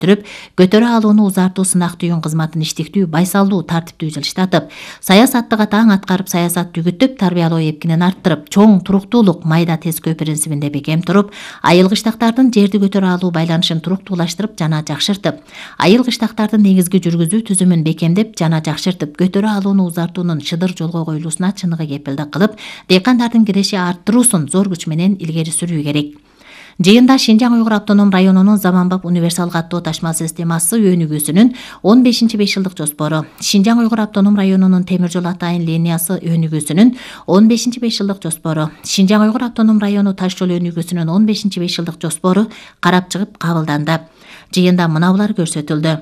өткөрүп, көтөрө алууну узартуу сынак түйүн кызматын иштиктүү, байсалдуу, тартиптүү жылыштатып, саясаттык атаң аткарып, саясат түгүтүп, тарбиялоо эпкинин арттырып, чоң туруктуулук, майда тескөө принцибинде бекем туруп, айыл кыштактардын жерди көтөрө алуу байланышын туруктуулаштырып жана жакшыртып, айыл кыштактардын негизги жүргүзүү түзүмүн бекемдеп жана жакшыртып, көтөрө алууну узартуунун чыдыр жолго коюлуусуна чыныгы кепилдик кылып, дыйкандардын киреши арттыруусун зор күч менен илгери сүрүү керек. Жыйында Шинжаң Уйгур автоном районунун заманбап универсал каттоо ташма системасы өнүгүүсүнүн 15 5 жылдык жоспору, Шинжаң Уйгур автоном районунун темир жол атайын линиясы өнүгүүсүнүн 15 5 жылдык жоспору, Шинжаң Уйгур автоном району таш жол өнүгүүсүнүн 15 5 жылдык жоспору карап чыгып кабылданды. Жыйында мынабулар көрсөтүлдү.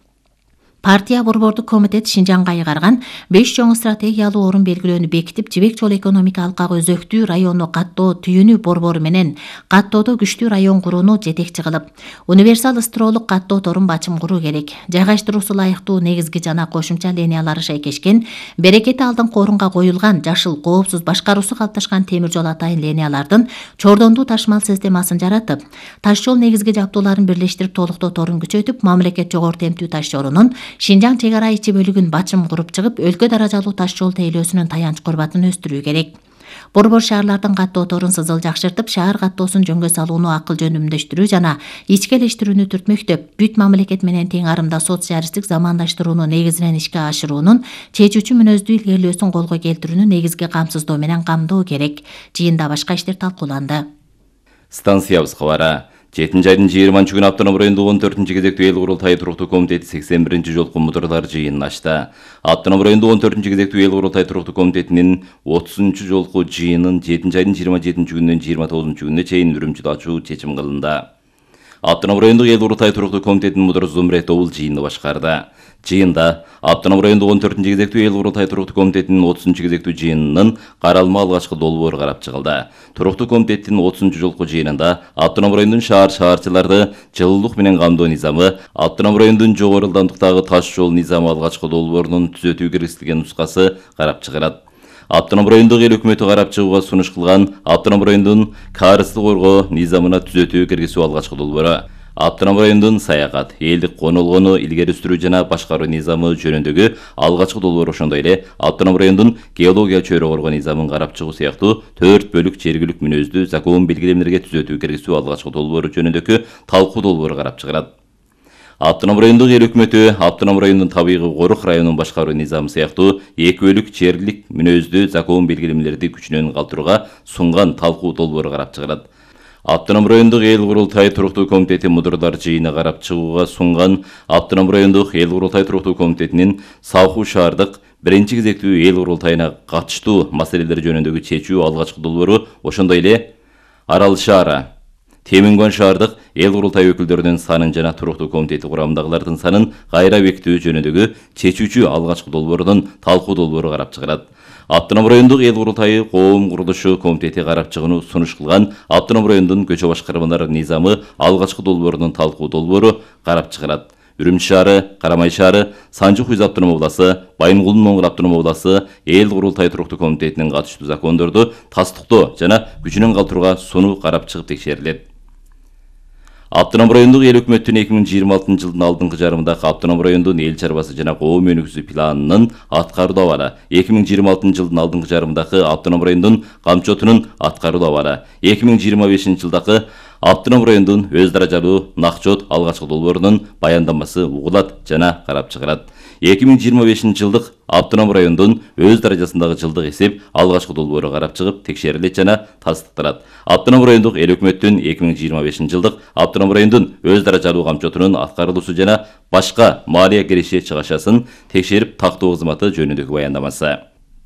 Партия борбордук комитет Шинжаңга айгарган 5 чоң стратегиялуу орун белгилөөнү бекитип, жибек жол экономика алкагы өзөктүү району каттоо түйүнү борбору менен каттоодо күчтүү район курууну жетекчи кылып, универсал ыстыроолук каттоо торун бачым куруу керек. Жайгаштыруусу лайыктуу негизги жана кошумча линиялары шайкешкен, берекети алдыңкы орунга коюлган, жашыл, коопсуз башкаруусу калыпташкан темир жол атайын линиялардын чордондуу ташмал системасын жаратып, таш жол негизги жабдууларын бирлештирип толуктоо торун күчөтүп, мамлекет жогору темптүү таш жолунун Шинжаң чек ара ичи бөлүгүн бачым куруп чыгып, өлкө даражалуу таш жол тейлөөсүнүн таянч курбатын өстүрүү керек. Борбор шаарлардын каттоо торун сызыл жакшыртып, шаар каттоосун жөнгө салууну акыл жөндөмдөштүрүү жана ичкелештирүүнү түртмөктөп, бүт мамлекет менен тең арымда социалисттик замандаштырууну негизинен ишке ашыруунун чечүүчү мүнөздүү илгерилөөсүн колго келтирүүнү негизги камсыздоо менен камдоо керек. Жыйында башка иштер талкууланды. Станциябыз кабары. 7 айдын 20 күнү автоном райондук 14 кезектүү эл курултайы туруктуу комитети 81 жолку мудурлар жыйынын ачты. Автоном райондук 14 кезектүү эл курултайы туруктуу комитетинин 30 жолку жыйынын 7 айдын 27 күнүнөн 29 күнүнө чейин Үрүмчүдө ачуу чечим кылынды. Автоном райондук эл курултайы туруктуу комитетинин мудуру Зумрет Обул жыйынды башкарды. Жыйында автоном райондук 14 кезектүү эл курултайы туруктуу комитетинин 30 кезектүү жыйынынын каралма алгачкы долбоору карап чыгылды. Туруктуу комитеттин 30 жолку жыйынында автоном райондун шаарчыларды жылуулук менен камдоо низамы, автоном райондун жогору ылдамдыктагы таш жол низамы алгачкы долбоорунун түзөтүү киргизилген нускасы карап чыгарат. Автоном райондук эл өкмөтү карап чыгууга сунуш кылган автоном райондун каарызды коргоо низамына түзөтүү киргизүү алгачкы долбоору. Автоном райондун саякат, элдик конолгону илгери сүрүү жана башкаруу низамы жөнүндөгү алгачкы долбоору, ошондой эле автоном райондун геология чөйрө коргоо низамын карап чыгуу сыяктуу 4 бөлүк жергиликтүү мүнөздүү закон белгилемелерге түзөтүү киргизүү алгачкы долбоору жөнүндөгү талкуу долбоору карап чыгарат. Автоном райондук эл өкмөтү автоном райондун табигый корук районун башкаруу низамы сыяктуу 2 бөлүк жергиликтүү мүнөздүү закон белгилемелерди күчүнөн калтырууга сунган талкуу долбоору карап чыгарат. Автоном райондук эл курултайы туруктуу комитети мудурлар жыйыны карап чыгууга сунган автоном райондук эл курултайы туруктуу комитетинин Сауху шаардык 1 кезектүү эл курултайына катыштуу маселелер жөнүндөгү чечүү алгачкы долбоору, ошондой эле Арал шаары, Темингон шаардык эл курултайы өкүлдөрүнүн санын жана туруктуу комитети курамындагылардын санын кайра бекитүү жөнүндөгү чечүүчү алгачкы долбоорунун талкуу долбоору карап чыгарат. Автоном райондук эл курултайы коом курулушу комитети карап чыгууну сунуш кылган автоном райондун көчө башкармалар низамы алгачкы долбоорунун талкуу долбоору карап чыгарат. Үрүмчү шаары, Карамай шаары, Санжы Хуйз автоном обласы, Байынгулдун Моңгул автоном обласы эл курултайы туруктуу комитетинин катыштуу закондорду тастыктоо жана күчүнөн калтырууга сунуу карап чыгып текшерилет. Автоном райондук эл өкмөттүн 2026 жылдын алдыңкы жарымындагы автоном райондун эл чарбасы жана коом өнүгүүсү планынын аткарылуу абалы, 2026 жылдын алдыңкы жарымындагы автоном райондун камчотунун аткарылуу абалы, 2025 жылдагы автоном райондун өз даражалуу Накчот алгачкы долбоорунун баяндамасы угулат жана карап чыгарат. 2025 жылдык автоном райондун өз даражасындагы жылдык эсеп алгачкы долбоору карап чыгып текшерилет жана тастыкталат. Автоном райондук эл өкмөттүн 2025 жылдык автоном райондун өз даражалуу камчотунун аткарылуусу жана башка малия киреше чыгашасын текшерип тактоо кызматы жөнүндөгү баяндамасы.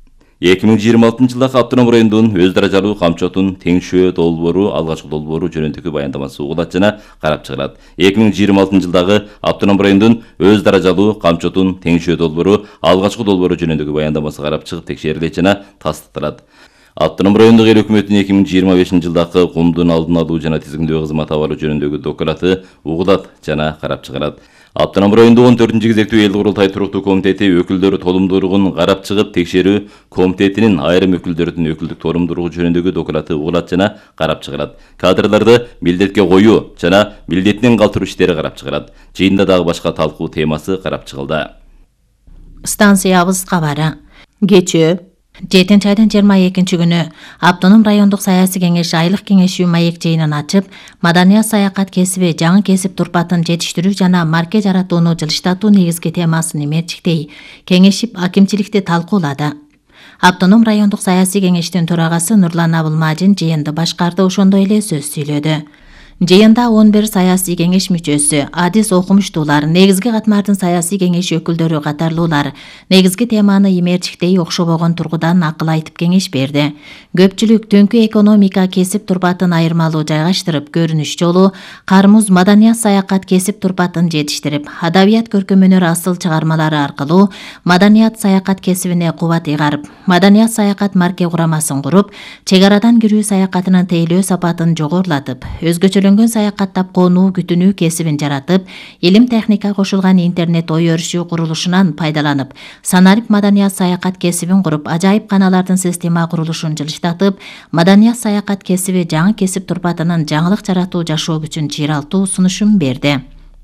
2026 жылдагы автоном райондун өз даражалуу камчотун теңшөө долбоору алгачкы долбоору жөнүндөгү баяндамасы угулат жана карап чыгарат. 2026 жылдагы автоном райондун өз даражалуу камчотун теңшөө долбоору алгачкы долбоору жөнүндөгү баяндамасы карап чыгып текшерилет жана тастыкталат. Автоном райондук эл өкмөтүнүн 2025-жылдагы кумдун алдын алуу жана тизгиндөө кызмат абалы жөнүндөгү доклады угулат жана карап чыгарат. Автоном райондук 14-кезектүү эл курултай туруктуу комитети өкүлдөрү толумдуулугун карап чыгып, текшерүү комитетинин айрым өкүлдөрүнүн өкүлдүк толумдуулугу жөнүндөгү доклады угулат жана карап чыгарат. Кадрларды милдетке коюу жана милдетинен калтыруу иштери карап чыгарат. Жыйында дагы башка талкуу темасы карап чыгылды. Станциябыз кабары. Кечээ 7 айдын 22 күнү Автоном райондук саясий кеңеш айлык кеңешүү маек жыйынын ачып, маданият саякат кесиби жаңы кесип турпатын жетиштирүү жана марке жаратууну жылыштатуу негизги темасын имертиктей кеңешип акимчиликти талкуулады. Автоном райондук саясий кеңештин төрагасы Нурлан Абылмажин жыйынды башкарды, ошондой эле сөз сүйлөдү. Жыйында 11 саясий кеңеш мүчөсү, адис окумуштуулар, негизги катмардын саясий кеңеш өкүлдөрү катарлуулар негизги теманы имертиктей окшобогон тургудан акыл айтып кеңеш берди. Көпчүлүк түнкү экономика кесип турпатын айырмалуу жайгаштырып, көрүнүш жолу кармуз маданият саякат кесип турпатын жетиштирип, адабият көркөмөнөр асыл чыгармалары аркылуу маданият саякат кесибине кубат ыйгарып, маданият саякат марке курамасын куруп, чек арадан кирүү саякатынын тейлөө сапатын жогорулатып, өзгөчөлөнгөн саякаттап конуу күтүнүү кесибин жаратып, илим техника кошулган интернет ой өрүшүү курулушунан пайдаланып, санарип маданият саякат кесибин куруп, ажайып каналардын система курулушун жылыштатып, маданият саякат кесиби жаңы кесип турпатынын жаңылык жаратуу жашоо күчүн чыйралтуу сунушун берди.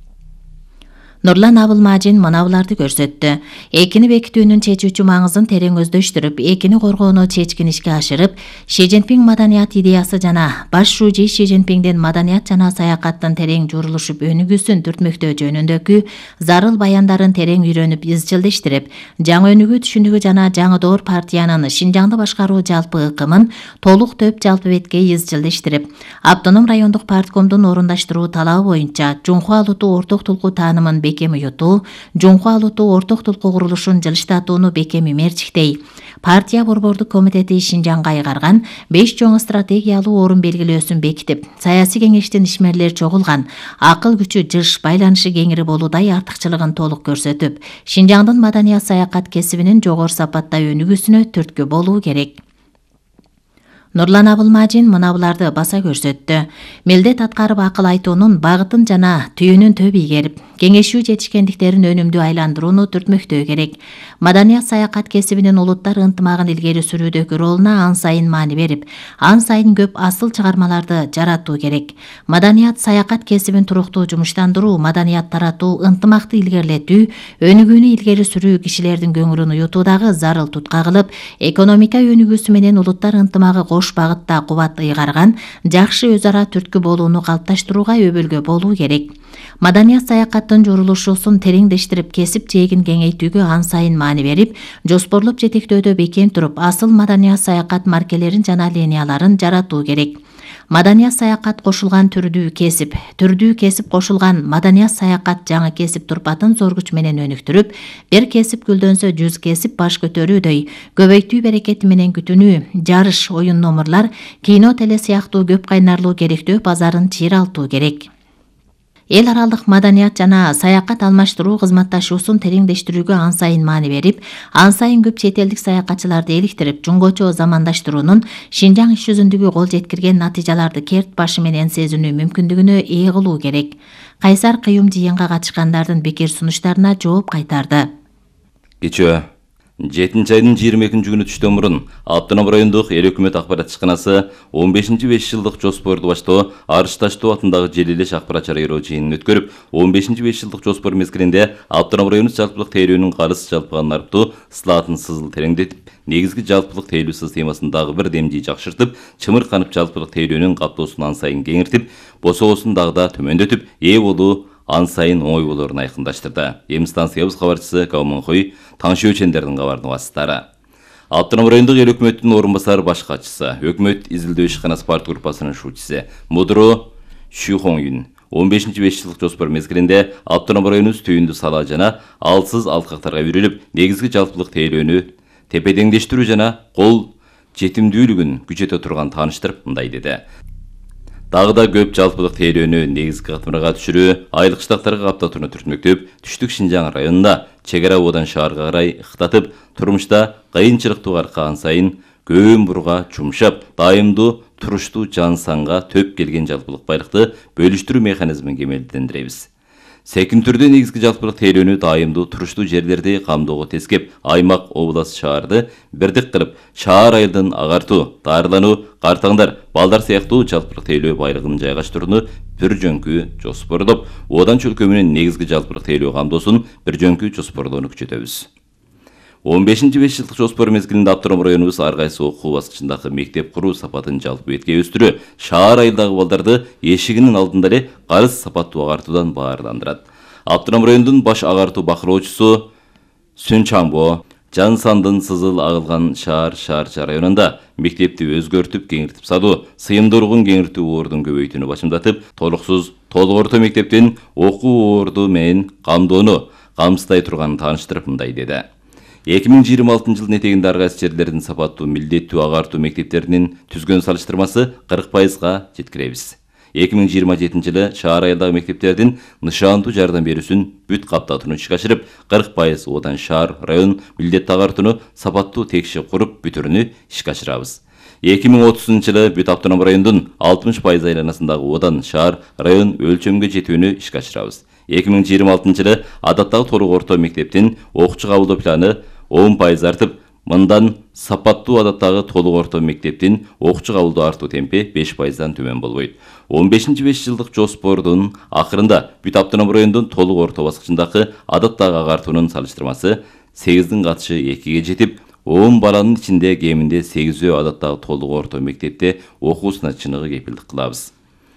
Нурлан Абылмажин мынабуларды көрсөттү. Экини бекитүүнүн чечүүчү маңызын терең өздөштүрүп, экини коргоону чечкин ишке ашырып, Ши Цзиньпин маданият идеясы жана баш шужи Ши Цзиньпиндин маданият жана саякаттын терең журулушуп өнүгүүсүн түртмөктөө жөнүндөгү зарыл баяндарын терең үйрөнүп, изчилдештирип, жаңы өнүгүү түшүнүгү жана жаңы доор партиянын Шинжаңды башкаруу жалпы ыкымын толук төп жалпы бетке изчилдештирип, Автоном райондук парткомдун орундаштыруу талабы боюнча Жунхуа Алуту орток тулкуу таанымын бекем уютуу, Жунхуа Алуту орток тулкуу курулушун жылыштатууну бекем имертиктей, партия борбордук комитети Шинжаңга айгарган 5 чоң стратегиялуу орун белгилөөсүн бекитип, саясий кеңештин ишмерлер чогулган, акыл күчү жыш, байланышы кеңири болуудай артыкчылыгын толук көрсөтүп, Шинжаңдын маданият саякат кесибинин жогору сапатта өнүгүүсүнө түрткү болуу керек. Нурлан Абылмажин мынабуларды баса көрсөттү. Милдет аткарып акыл айтуунун багытын жана түйүнүн төп ийгерип, кеңешүү жетишкендиктерин өнүмдүү айландырууну түртмөктөө керек. Маданият саякат кесибинин улуттар ынтымагын илгери сүрүүдөгү ролуна ан сайын маани берип, ан сайын көп асыл чыгармаларды жаратуу керек. Маданият саякат кесибин туруктуу жумуштандыруу, маданият таратуу, ынтымакты илгерилетүү, өнүгүүнү илгери сүрүү кишилердин көңүлүн уютуудагы зарыл тутка кылып, экономика өнүгүүсү менен улуттар ынтымагы кош багытта кубат ыйгарган, жакшы өз ара түрткү болууну калыпташтырууга өбөлгө болуу керек. Маданият саякаттын журулушуусун тереңдештирип, кесип жээгин кеңейтүүгө ан сайын маани берип, жоспорлоп жетектөөдө бекем туруп, асыл маданият саякат маркелерин жана линияларын жаратуу керек. Маданият саякат кошулган түрдүү кесип кошулган маданият саякат жаңы кесип турпатын зор күч менен өнүктүрүп, бир кесип гүлдөнсө 100 кесип баш көтөрүүдөй, көбөйтүү берекети менен күтүнүү, жарыш, оюн номурлар, кино, теле сыяктуу көп кайнарлуу керектөө базарын чыйралтуу керек. Эл аралык маданият жана саякат алмаштыруу кызматташуусун тереңдештирүүгө ан сайын маани берип, ан сайын көп чет элдик саякатчыларды эликтирип, жунгочо замандаштыруунун Шинжаң иш жүзүндөгү кол жеткирген натыйжаларды керт башы менен сезинүү мүмкүндүгүнө ээ кылуу керек. Кайсар кыюм жыйынга катышкандардын пикир сунуштарына жооп кайтарды. Кечээ 7 айдын 22 күнү түштөн мурун Автоном райондук эл өкмөт акпарат ишканасы 15-5 жылдык жоспорду баштоо Арыш Таштоо атындагы желилеш акпарат чарайроо жыйынын өткөрүп, 15-5 жылдык жоспор мезгилинде Автоном району жалпылык тейлөөнүн карыз жалпыган нарптуу слатын сызыл тереңдетип, негизги жалпылык тейлөө системасын дагы бир демдей жакшыртып, чымырканып жалпылык тейлөөнүн каптоосун ан сайын кеңиртип, босоосун дагы да төмөндөтүп, ээ болуу ан сайын оңой болоорун айкындаштырды. Эми станциябыз кабарчысы Кауманхой Таңшөө Чендердин кабардын васыттары. Автоном райондук эл өкмөттүн орун басары баш катчысы, өкмөт изилдөө ишканасы парт группасынын шуучусу Мудро Шухоңюн 15-5 жылдык жоспор мезгилинде Автоном районубуз түйүндү сала жана алсыз алткактарга үйрүлүп, негизги жалпылык тейлөөнү тепедеңдештирүү жана кол жетимдүүлүгүн күчөтө турган тааныштырып, мындай деди. Дагы да көп жалпылык тейлөөнү негизги катмырга түшүрүү, айлык штаттарга каптатууну түртмөктөп, түштүк Шинжаң районунда чек ара одан шаарга карай ыктатып, турмушта кыйынчылыктуу аркан сайын көөн-бурга жумшап, дайымдуу туруштуу жан санга төп келген жалпылык байлыкты бөлүштүрүү механизмин кемелдендиребиз. Секин түрдө негизги жалпылык тейлөөнү дайымдуу туруштуу жерлерди камдоого тескеп, аймак, область, шаарды бирдик кылып, шаар айылдын агартуу, дарылануу, картаңдар, балдар сыяктуу жалпылык тейлөө байлыгын жайгаштырууну бир жөнкү жоспордоп, одан чөлкө менен негизги жалпылык тейлөө камдоосун бир жөнкү жоспордоону күчөтөбүз. 15-5 жылдык жоспор мезгилинде Автоном районубуз ар кайсы окуу баскычындагы мектеп куруу сапатын жалпы бетке өстүрүү, шаар айылдагы балдарды эшигинин алдында эле карыз сапаттуу агартуудан баарландырат. Автоном районунун баш агартуу бакылоочусу Сүнчамбо Жансандын сызыл агылган шаар районунда мектепти өзгөртүп, кеңиртип салуу, сыйымдуулугун кеңиртүү ордун көбөйтүүнү башымдатып, толуксуз толук орто мектептин окуу орду менен камдоону камсыздай турганын тааныштырып мындай деди. 2026 жылдын этегинде ар кайсы жерлердин сапаттуу милдеттүү агартуу мектептеринин түзгөн салыштырмасы 40%га жеткиребиз. 2027 жылы шаар айылдагы мектептердин нышандуу жардам берүүсүн бүт каптатууну ишке ашырып, 40% одан шаар, район милдеттүү агартууну сапаттуу текши куруп бүтүрүүнү ишке ашырабыз. 2030 жылы бүт автоном райондун 60% айланасындагы одан шаар, район өлчөмгө жетүүнү ишке ашырабыз. 2026 жылы адаттагы толук орто мектептин окуучу кабылдоо планы 10% артып, мындан сапаттуу адаттагы толук орто мектептин окуучу кабылдоо артуу темпи 5%дан төмөн болбойт. 15-5 жылдык жоспордун акырында бүт автоном райондун толук орто баскычындагы адаттагы агартуунун салыштырмасы 8-дин катышы 2-ге жетип, 10 баланын ичинде кеминде 8-өө адаттагы толук орто мектепте окуусуна чыныгы кепилдик кылабыз.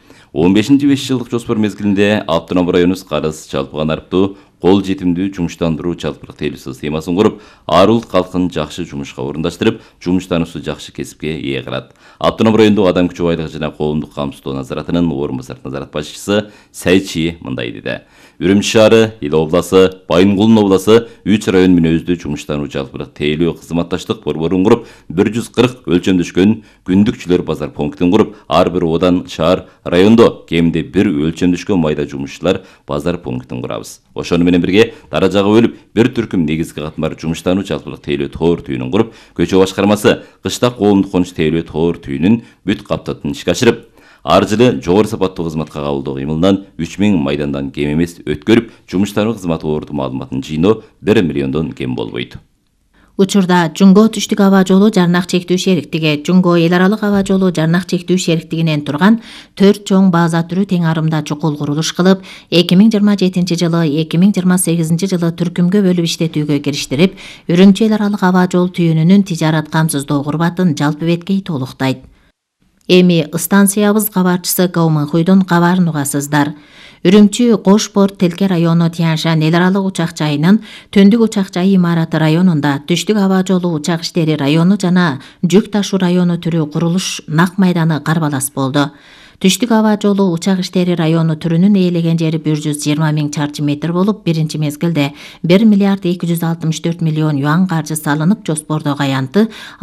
15-5 жылдык жоспор мезгилинде автоном районубуз карыз жалпыга нарптуу кол жетимдүү жумуштандыруу жалпылык тейлөө схемасын куруп, ар улут калкын жакшы жумушка орундаштырып, жумуштануусу жакшы кесипке ээ кылат. Автоном райондук адам күчү байлыгы жана коомдук камсыздоо назаратынын орун басар назарат башчысы Сайчи мындай деди. Үрүмчү шаары, Ил обласы, Байынгулдун обласы 3 район мүнөздүү жумуштануу жалпылык тейлөө кызматташтык борборун куруп, 140 өлчөмдөшкөн күндүкчүлөр базар пунктин куруп, ар бир одан шаар, райондо кеминде бир өлчөмдөшкөн майда жумушчулар базар пунктин курабыз. Ошону менен бирге даражага бөлүп, бир түркүм негизги катмар жумуштануу жалпылык тейлөө тоор түйүнүн куруп, көчө башкармасы кыштак коомдук конуч тейлөө тоор түйүнүн бүт каптатууну ишке ашырып, ар жылы жогору сапаттуу кызматка кабылдоо кыймылынан 3000 майдандан кем эмес өткөрүп, жумуштануу кызматы орду маалыматын жыйноо 1 миллиондон кем болбойт. Учурда Жунго түштүк аба жолу жарнак чектүү шериктиги, Жунго эл аралык аба жолу жарнак чектүү шериктигинен турган 4 чоң база түрү тең арымда чукул курулуш кылып, 2027 жылы 2028 жылы түркүмгө бөлүп иштетүүгө кириштирип, Үрүмчү эл аралык аба жол түйүнүнүн тижарат камсыздоо курбатын жалпы беткей толуктайт. Эми станциябыз кабарчысы Кауманхуйдун кабарын угасыздар. Үрүмчү Кош-Порт Телке району Тяншан эл аралык учак жайынын Төндүк учак жайы имараты районунда түштүк аба жолу учак иштери району жана жүк ташуу району түрү курулуш нак майданы карбалас болду. Түштүк аба жолу учак иштери району түрүнүн ээлеген жери 120 000 чарчы метр болуп, биринчи мезгилде 1 миллиард 264 миллион юан каржы салынып, жоспордогу аянты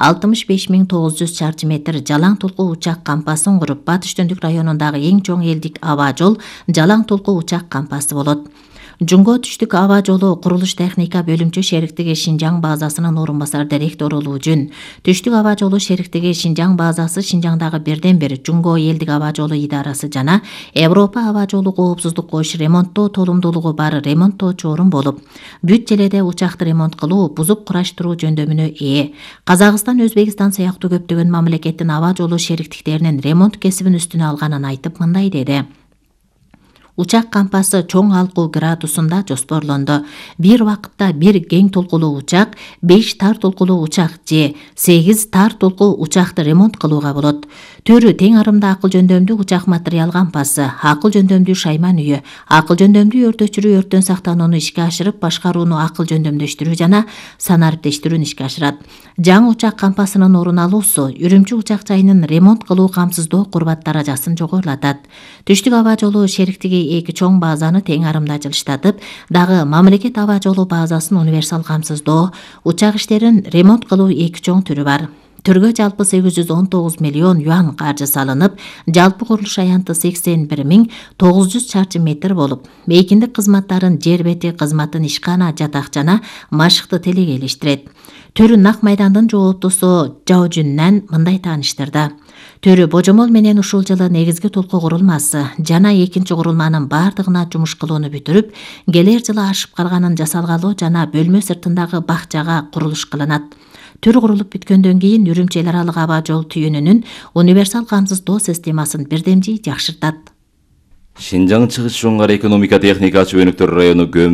65 900 чарчы метр жалаң тулкуу учак кампасын куруп, Батыш Төндүк районундагы эң чоң элдик аба жол жалаң тулкуу учак кампасы болот. Жунго түштүк аба жолу курулуш техника бөлүмчө шериктиги Шинжаң базасынын орун басар директору Лужун, түштүк аба жолу шериктиги Шинжаң базасы Шинжаңдагы бирден бир Жунго элдик аба жолу идарасы жана Европа аба жолу коопсуздук коюш ремонттоо толумдуулугу бар ремонттоочу орун болуп, бүт желеде учакты ремонт кылуу, бузуп кураштыруу жөндөмүнө ээ. Казакстан, Өзбекстан сыяктуу көптөгөн мамлекеттин аба жолу шериктиктеринин ремонт кесибин үстүнө алганын айтып мындай деди. Учак кампасы чоң алкуу градусунда жоспорлонду. Бир вакытта бир кең толкулуу учак, 5 тар толкулуу учак же 8 тар толкуу учакты ремонт кылууга болот. Түрү тең арымда акыл жөндөмдүү учак материал кампасы, акыл жөндөмдүү шайман үйү, акыл жөндөмдүү өртөчүрүү өрттөн сактанууну ишке ашырып, башкарууну акыл жөндөмдөштүрүү жана санариптештирүүнү ишке ашырат. Жаңы учак кампасынын орун алуусу Үрүмчү учак жайынын ремонт кылуу камсыздоо курбат даражасын жогорулатат. Түштүк аба жолу шериктиги эки чоң базаны тең арымда жылыштатып, дагы мамлекет аба жолу базасын универсал камсыздоо, учак иштерин ремонт кылуу эки чоң түрү бар. Төргө жалпы 819 миллион юан каржы салынып, жалпы курулуш аянты 81.900 чарчы метр болуп, мейкиндик кызматтарын жер бети кызматын ишкана, жатак жана машыкты телегейлештирет. Төрү Нак майдандын жооптусу Жао Жүннан мындай тааныштырды. Төрү божомол менен ушул жылы негизги толку курулмасы жана экинчи курулманын бардыгына жумуш кылууну бүтүрүп, келер жылы ашып калганын жасалгалоо жана бөлмө сыртындагы бакчага курулуш кылынат. Төр курулуп бүткөндөн кийин Үрүмчи эл аралык аба жол түйүнүнүн универсал камсыздоо системасын бирдемжий жакшыртат. Шинжаң чыгыш жоңгар экономика техника чөбөнөктөр району